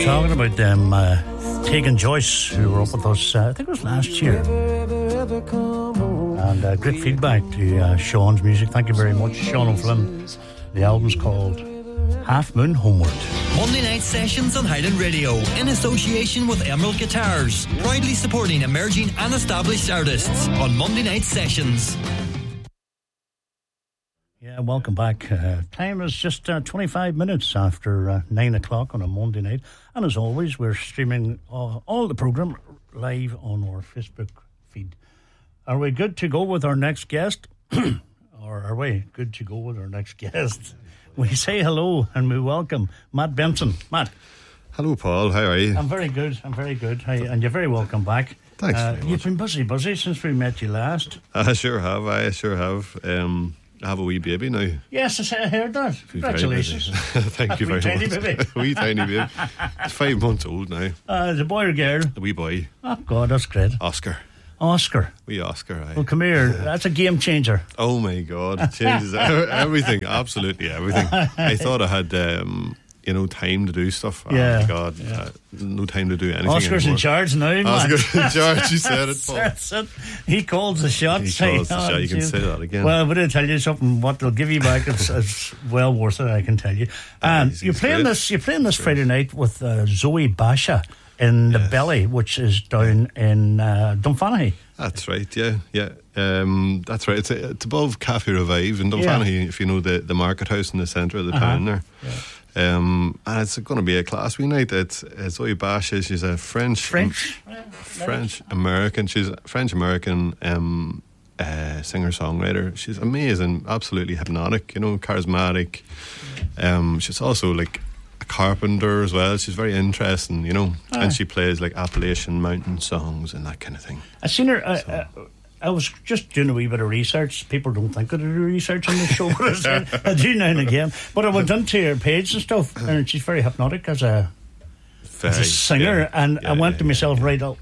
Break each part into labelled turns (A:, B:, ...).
A: were talking about them, Tegan Joyce, who were up with us, I think it was last year. And great feedback to Sean's music. Thank you very much, Sean O'Flynn. The album's called Half Moon Homeward.
B: Monday night sessions on Highland Radio in association with Emerald Guitars, proudly supporting emerging and established artists on Monday night sessions.
A: Yeah, welcome back. Time is just 25 minutes after 9 o'clock on a Monday night. And as always, we're streaming all the programme live on our Facebook feed. Are we good to go with our next guest? Or are we good to go with our next guest? We say hello and we welcome Matt Benson. Matt.
C: Hello, Paul. How are you?
A: I'm very good. Hi, and you're very welcome back.
C: Thanks very much.
A: You've been busy since we met you last.
C: I sure have. I have a wee baby now.
A: Yes, I heard that. Congratulations.
C: Thank you very much.
A: Tiny baby.
C: Wee tiny baby. It's 5 months old now.
A: The boy or girl?
C: The wee boy.
A: Oh, God, that's great.
C: Oscar.
A: Wee
C: Oscar, aye.
A: Well, come here. That's a game changer.
C: Oh, my God. It changes everything. Absolutely everything. I thought I had... time to do stuff.
A: Yeah.
C: Oh my God, no time to do anything.
A: Oscar's
C: anymore.
A: in charge now, man.
C: Oscar's in charge. You said it, Paul.
A: That's it. He calls the shots.
C: He calls the shot. You can say that again.
A: Well, but I'll tell you something. What they'll give you back, it's well worth it. I can tell you. You're playing this Friday night with Zoe Basha in the Belly, which is down in Dunfanaghy.
C: That's right. Yeah. That's right. It's above Cafe Revive in Dunfanaghy. If you know the market house in the centre of the town there. Yeah. And it's going to be a class wee night. It's Zoe Basha. She's a French American. She's a French American singer songwriter. She's amazing, absolutely hypnotic. Charismatic. She's also like a carpenter as well. She's very interesting. And she plays like Appalachian mountain songs and that kind of thing.
A: I seen her. I was just doing a wee bit of research. People don't think that I do research on the show, but I do now and again. But I went into her page and stuff, and she's very hypnotic as a singer. I went to myself right up.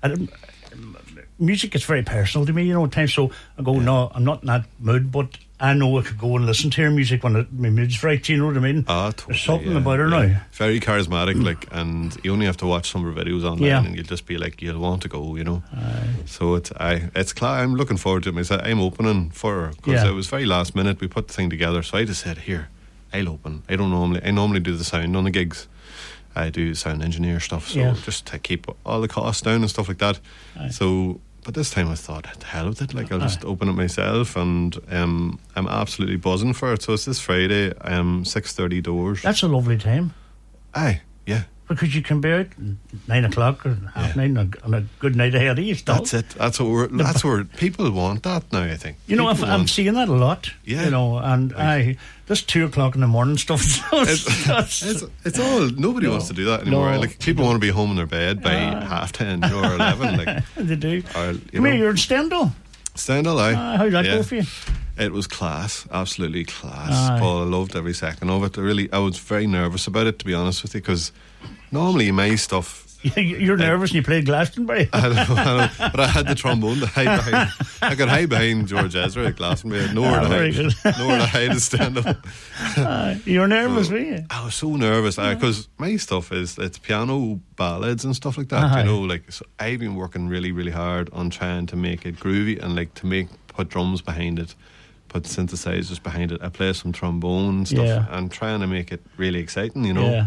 A: Music is very personal to me, at times. So I go, no, I'm not in that mood, but I know I could go and listen to her music when my mood's right. Do you know what I mean?
C: Totally,
A: there's something about her now.
C: Very charismatic, and you only have to watch some of her videos online, and you'll just be like, you'll want to go, So I'm looking forward to it myself. I'm opening for her because it was very last minute. We put the thing together, so I just said, here, I'll open. I normally do the sound on the gigs. I do sound engineer stuff, so just to keep all the costs down and stuff like that. So. But this time I thought, the hell with it, I'll just open it myself, and I'm absolutely buzzing for it. So it's this Friday, 6:30 doors.
A: That's a lovely time.
C: Aye, yeah.
A: Because you can be out 9 o'clock or 9:30 on a good night ahead of you.
C: That's it. That's where people want that now, I think.
A: I'm seeing that a lot.
C: Yeah.
A: This 2 o'clock in the morning stuff.
C: It's all. Nobody wants to do that anymore.
A: No.
C: People want to be home in their bed by 10:30 or 11.
A: They do. You're in Stendhal.
C: Stendhal, aye.
A: How'd that go for you?
C: It was class, absolutely class. Paul, I loved every second of it. I was very nervous about it, to be honest with you, because normally my stuff.
A: You're nervous and you played Glastonbury.
C: I know, but I had the trombone to hide behind. I could hide behind George Ezra at Glastonbury. I had nowhere to hide at Stendhal.
A: You were nervous, were you?
C: I was so nervous because my stuff it's piano ballads and stuff like that. So I've been working really, really hard on trying to make it groovy and put drums behind it, put synthesizers behind it. I play some trombone stuff and trying to make it really exciting,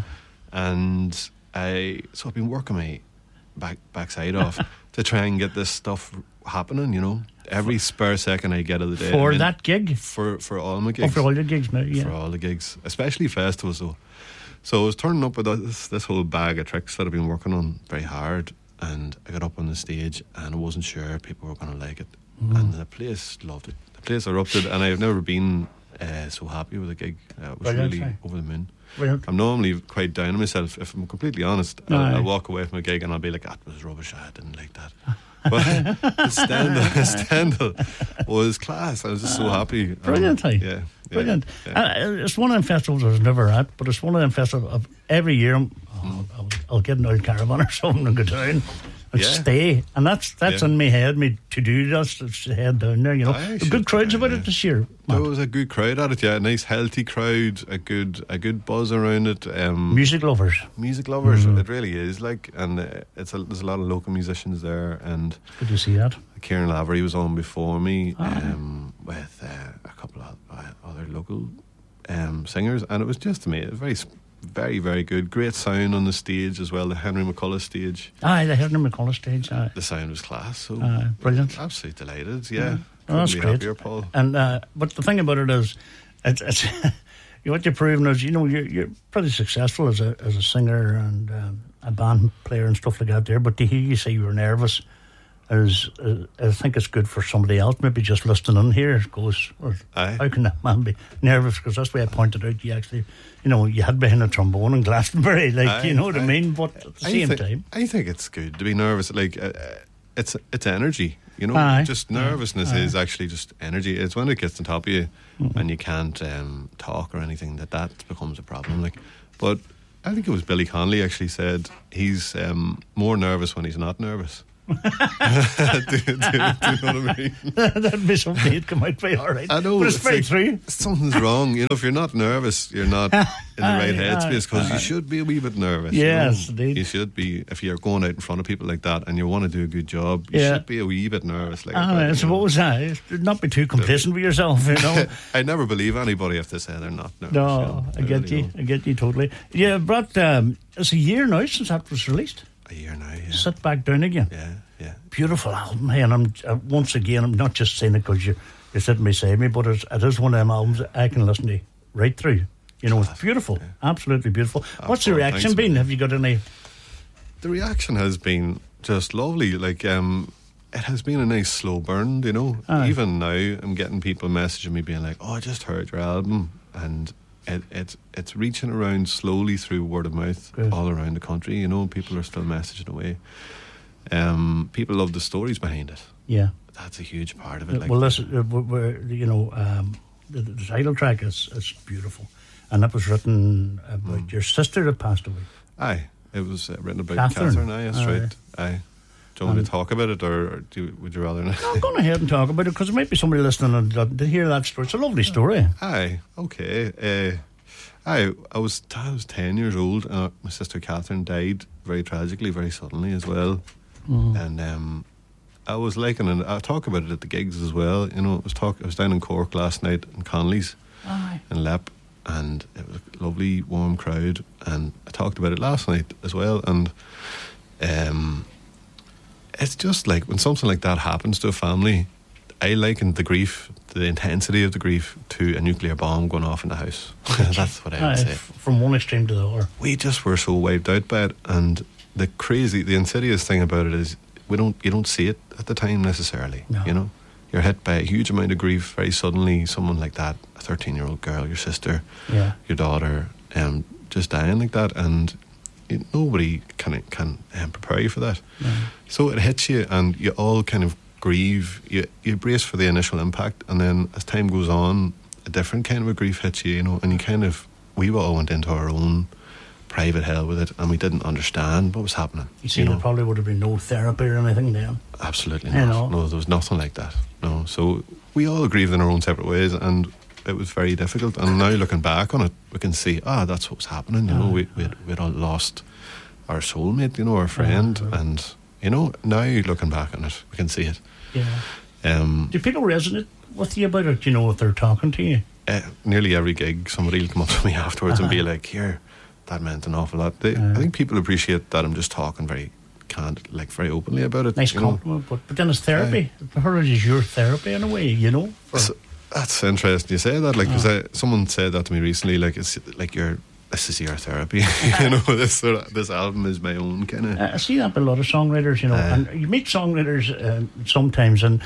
C: and I've been working my backside off to try and get this stuff happening, every spare second I get of the day.
A: For that gig?
C: For all my gigs.
A: For all your gigs now,
C: For all the gigs, especially festivals though. So I was turning up with this whole bag of tricks that I've been working on very hard, and I got up on the stage and I wasn't sure people were going to like it. And the place loved it. The place erupted, and I've never been so happy with a gig. It was really over the moon.
A: Brilliant.
C: I'm normally quite down on myself. If I'm completely honest, I'll walk away from a gig and I'll be like, that was rubbish, I didn't like that. But Stendhal was class. I was just so happy.
A: Brilliant. Brilliant. It's one of them festivals I was never at, but it's one of them festivals of every year. I'll get an old caravan or something and go down. and stay. And that's in my head, me to-do list, is to head down there, you know. A good crowds about it this year, Matt.
C: There was a good crowd at it, a nice healthy crowd, a good buzz around it.
A: Music lovers.
C: It really is, and there's a lot of local musicians there, and
A: good to see that.
C: Kieran Lavery was on before me, with a couple of other local singers, and it was just amazing. Very, very, very good. Great sound on the stage as well, the Henry McCullough stage.
A: The Henry McCullough stage.
C: The sound was class. So
A: brilliant.
C: Absolutely delighted. Yeah,
A: that's great.
C: Happier, Paul.
A: And but the thing about it is, it's what you're proving is, you're pretty successful as a singer and a band player and stuff like that there. But to hear you say you were nervous, I think it's good for somebody else maybe just listening in here. It goes, well, how can that man be nervous? Because that's the way I pointed out, you actually, you had behind a trombone in Glastonbury, you know what I mean? But at the same time,
C: I think it's good to be nervous. It's energy, just nervousness is actually just energy. It's when it gets on top of you and you can't talk or anything that becomes a problem. But I think it was Billy Connolly actually said he's more nervous when he's not nervous. do you know what I mean?
A: That'd be something you'd come out by, all right.
C: I know,
A: but it's very true.
C: Something's wrong. If you're not nervous, you're not in the right headspace, because you should be a wee bit nervous.
A: Yes, indeed.
C: You should be. If you're going out in front of people like that and you want to do a good job, you should be a wee bit nervous.
A: I suppose not be too complacent with yourself.
C: I never believe anybody if they say they're not nervous.
A: No, I get you totally. Yeah, but it's a year now since that was released.
C: A year now, yeah.
A: Sit Back Down Again.
C: Yeah.
A: Beautiful album. Hey, and I'm once again, I'm not just saying it because you're sitting beside me, but it is one of them albums I can listen to right through. It's beautiful, absolutely beautiful. What's the reaction been? Have you got any?
C: The reaction has been just lovely. It has been a nice slow burn. Even now, I'm getting people messaging me being like, "Oh, I just heard your album," and it's reaching around slowly through word of mouth all around the country. People are still messaging away. People love the stories behind it.
A: Yeah,
C: that's a huge part of it.
A: Well, listen, the title track is beautiful, and that was written about your sister that passed away.
C: Aye, it was written about Catherine. Aye, that's right. Aye. Do you want me to talk about it, or would you rather not?
A: No, go ahead and talk about it, because there might be somebody listening to hear that story. It's a lovely story.
C: Aye, okay. I was 10 years old, and my sister Catherine died very tragically, very suddenly as well. And I was and I talk about it at the gigs as well. I was down in Cork last night in Connolly's in Leap, and it was a lovely warm crowd, and I talked about it last night as well. And it's just when something like that happens to a family, I likened the grief, the intensity of the grief, to a nuclear bomb going off in the house. That's what I would say.
A: From one extreme to the other.
C: We just were so wiped out by it, and the insidious thing about it is you don't see it at the time necessarily. No. You're hit by a huge amount of grief very suddenly. Someone like that, a 13-year-old girl, your sister, your daughter, just dying like that, and nobody can prepare you for that. So it hits you, and you all kind of grieve. You brace for the initial impact, and then as time goes on, a different kind of a grief hits you, and we all went into our own private hell with it, and we didn't understand what was happening.
A: There probably would have been no therapy or anything then.
C: Absolutely not. No, there was nothing like that. No, so we all grieved in our own separate ways, and it was very difficult. And now looking back on it, we can see, that's what was happening. We'd all lost our soulmate, our friend, and now looking back on it, we can see it.
A: Yeah. Do people resonate with you about it? If they're talking to you?
C: Nearly every gig, somebody will come up to me afterwards and be like, "Here, that meant an awful lot." I think people appreciate that I'm just talking very openly about it.
A: Nice compliment, but then it's therapy. How is your therapy in a way?
C: That's interesting you say that. Because someone said that to me recently. It's this is your therapy. This album is my own kind of.
A: I see that with a lot of songwriters. And you meet songwriters sometimes, and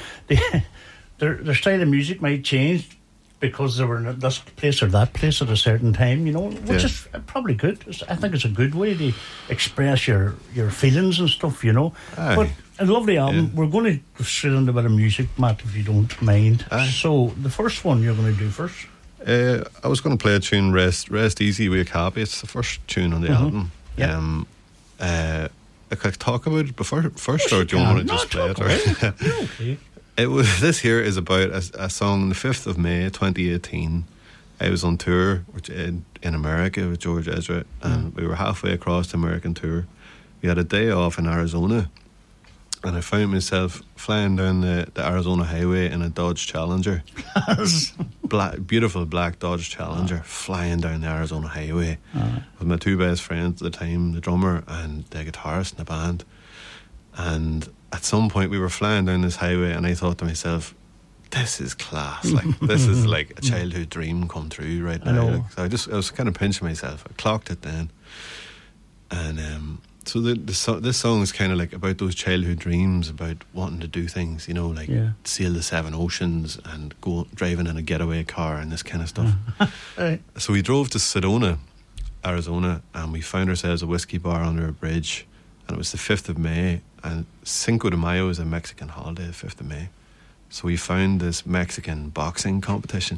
A: their style of music might change because they were in this place or that place at a certain time, which is probably good. I think it's a good way to express your feelings and stuff, But a lovely album. We're going to go straight into a bit of music, Matt, if you don't mind. So the first one you're going to do first?
C: I was going to play a tune, Rest Easy, Wake Happy. It's the first tune on the album. I talk about it before first, or do you want to just play it?
A: Okay.
C: This here is about a song. The 5th of May 2018. I was on tour in America with George Ezra, and we were halfway across the American tour. We had a day off in Arizona, and I found myself flying down the Arizona highway in a Dodge Challenger. Beautiful black Dodge Challenger, flying down the Arizona highway with my two best friends at the time, the drummer and the guitarist in the band. And at some point we were flying down this highway, and I thought to myself, this is class. Like, this is like a childhood dream come true right now. Like, so I was kind of pinching myself. I clocked it then. And so this song is kind of like about those childhood dreams, about wanting to do things, like sail the 7 oceans and go driving in a getaway car and this kind of stuff. Right. So we drove to Sedona, Arizona, and we found ourselves a whiskey bar under a bridge, and it was the 5th of May, and Cinco de Mayo is a Mexican holiday, the 5th of May. So we found this Mexican boxing competition.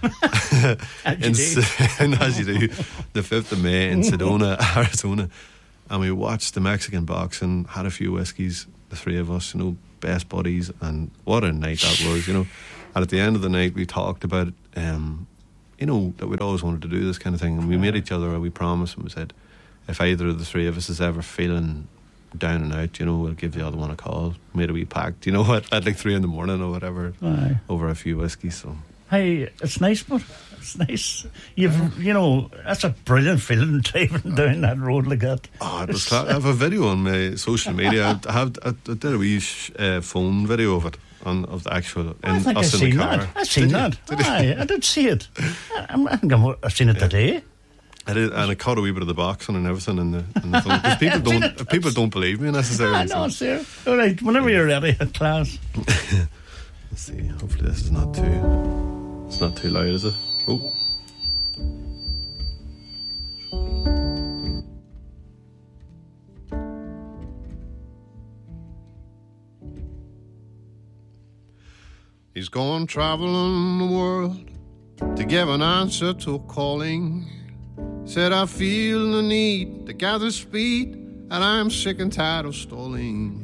C: And as you do, the 5th of May in Sedona, Arizona. And we watched the Mexican boxing, had a few whiskies, the three of us, best buddies, and what a night that was, And at the end of the night, we talked about it, that we'd always wanted to do this kind of thing. And we made each other, we promised, and we said, if either of the three of us is ever feeling down and out, we'll give the other one a call. Made a wee pact, at like 3 a.m. or whatever, over a few whiskies. So
A: hey, it's nice, but it's nice. That's a brilliant feeling, driving down that road like that.
C: Oh, it was I have a video on my social media. I did a wee phone video of it, of the actual us in the car.
A: I've seen that. I did see it. I think I've seen it today.
C: I did, and I caught a wee bit of the boxing and everything in the phone, because people don't believe me necessarily.
A: No, it's there. All right, whenever you're ready, class.
C: Let's see. Hopefully, this is not too. It's not too loud, is it? Oh. He's gone traveling the world to give an answer to a calling. Said, I feel the need to gather speed, and I'm sick and tired of stalling.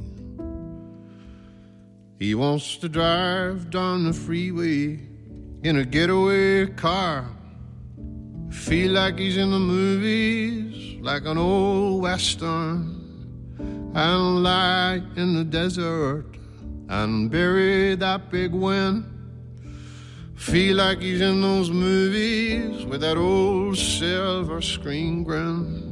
C: He wants to drive down the freeway in a getaway car. Feel like he's in the movies, like an old western, and lie in the desert and bury that big wind. Feel like he's in those movies with that old silver screen grin.